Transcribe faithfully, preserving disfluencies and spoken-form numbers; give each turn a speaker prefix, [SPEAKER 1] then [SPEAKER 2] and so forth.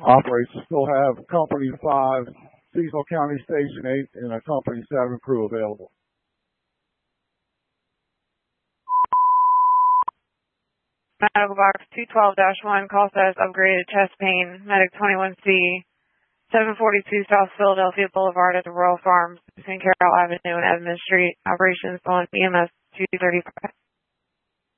[SPEAKER 1] Operations still have Company five, Cecil County Station eight, and a Company seven crew available.
[SPEAKER 2] Medical box two twelve dash one, call says upgraded chest pain, medic twenty-one C, seven forty-two South Philadelphia Boulevard at the Royal Farms between Carroll Avenue and Edmund Street. Operations on E M S two thirty-five.